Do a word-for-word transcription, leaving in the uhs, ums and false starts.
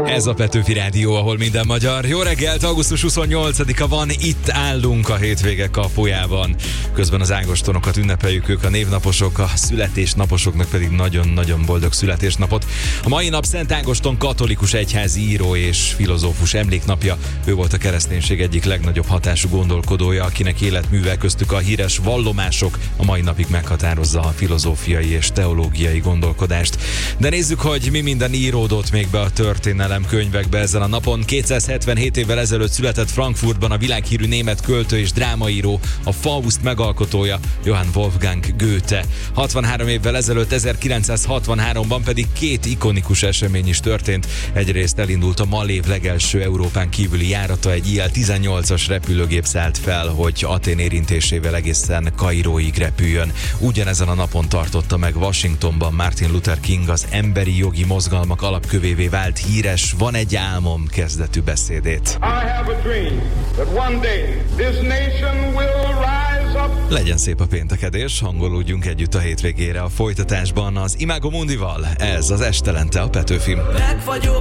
Ez a Petőfi Rádió, ahol minden magyar. Jó reggelt, augusztus huszonnyolcadika van, itt állunk a hétvége kapujában. Közben az ágostonokat ünnepeljük, ők a névnaposok, a születésnaposoknak pedig nagyon-nagyon boldog születésnapot. A mai nap Szent Ágoston katolikus egyházi író és filozófus emléknapja. Ő volt a kereszténység egyik legnagyobb hatású gondolkodója, akinek életműve, köztük a híres vallomások a mai napig meghatározza a filozófiai és teológiai gondolkodást. De nézzük, hogy mi minden íródott még be a történelem könyvekbe ezen a napon. kétszázhetvenhét évvel ezelőtt született Frankfurtban a világhírű német költő és drámaíró, a Faust megalkotója, Johann Wolfgang Goethe. hatvanhárom évvel ezelőtt, ezerkilencszázhatvanháromban pedig két ikonikus esemény is történt. Egyrészt elindult a Malév legelső Európán kívüli járata, egy I L tizennyolcas repülőgép szállt fel, hogy Atén érintésével egészen Kairóig repüljön. Ugyanezen a napon tartotta meg Washingtonban Martin Luther King az emberi jogi mozgalmak alapkövévé vált híres Van egy álmom kezdetű beszédét. Legyen szép a péntekedés, hangolódjunk együtt a hétvégére a folytatásban az Imago Mundival. Ez az Estelente a Petőfi.